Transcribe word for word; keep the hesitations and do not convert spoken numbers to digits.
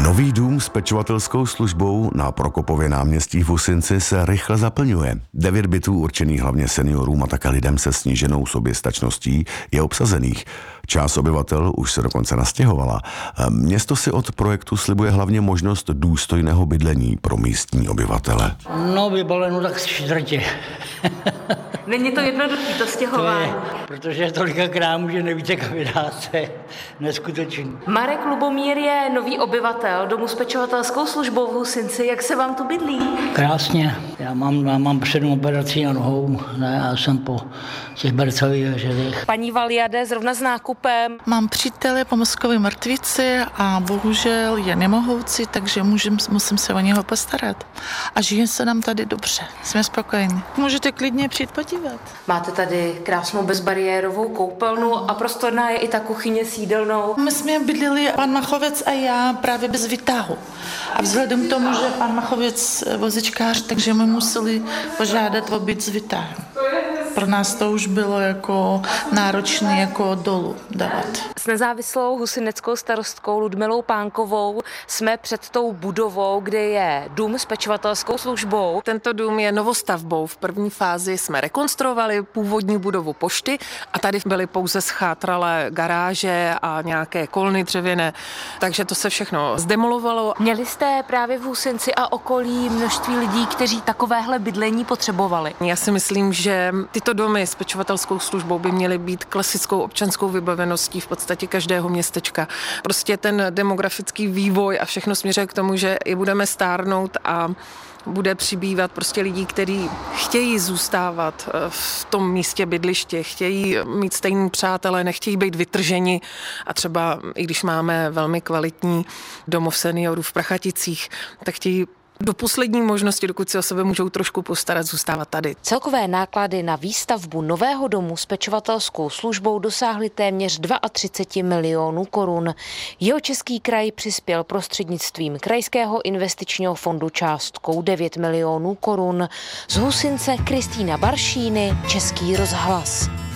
Nový dům s pečovatelskou službou na Prokopově náměstí v Husinci se rychle zaplňuje. Devět bytů určených hlavně seniorům a také lidem se sníženou soběstačností je obsazených. Část obyvatel už se dokonce nastěhovala. Město si od projektu slibuje hlavně možnost důstojného bydlení pro místní obyvatele. No, vybaleno tak čtvrtě. Není to jednoduché, to stěhování. Protože tolika krámů, že nevíte, kam vydáte. Neskutečný. Marek Lubomír je nový obyvatel domu s pečovatelskou službou v Husinci. Jak se vám tu bydlí? Krásně. Já mám, já mám sedm operací na nohou. Ne, já jsem po těch bercových želech. Paní Valia jde zrovna s nákupem. Mám přítele po mozkové mrtvici a bohužel je nemohoucí, takže můžem, musím se o něho postarat. A žije se nám tady dobře. Jsme spokojeni. Můžete klidně přijít podívat. Máte tady krásnou bezbariérovou koupelnu a prostorná je i ta kuchyně s jídelnou. My jsme bydleli, pan Machovec a já, právě bez výtahu. A vzhledem k tomu, že pan Machovec vozičkář, takže my museli požádat o byt s výtahem. Pro nás to už bylo jako náročné jako dolů dávat. S nezávislou husineckou starostkou Ludmilou Pánkovou jsme před tou budovou, kde je dům s pečovatelskou službou. Tento dům je novostavbou. V první fázi jsme rekonstruovali původní budovu pošty a tady byly pouze schátralé garáže a nějaké kolny dřevěné, takže to se všechno zdemolovalo. Měli jste právě v Husinci a okolí množství lidí, kteří takovéhle bydlení potřebovali? Já si myslím, že tyto domy s pečovatelskou službou by měly být klasickou občanskou vybaveností v podstatě každého městečka. Prostě ten demografický vývoj a všechno směřuje k tomu, že i budeme stárnout a bude přibývat prostě lidí, kteří chtějí zůstávat v tom místě bydliště, chtějí mít stejný přátelé, nechtějí být vytrženi a třeba i když máme velmi kvalitní domov seniorů v Prachaticích, tak chtějí do poslední možnosti, dokud si o sebe můžou trošku postarat, zůstávat tady. Celkové náklady na výstavbu nového domu s pečovatelskou službou dosáhly téměř třicet dva milionů korun. Jihočeský kraj přispěl prostřednictvím Krajského investičního fondu částkou devět milionů korun. Z Husince Kristýna Baršíny, Český rozhlas.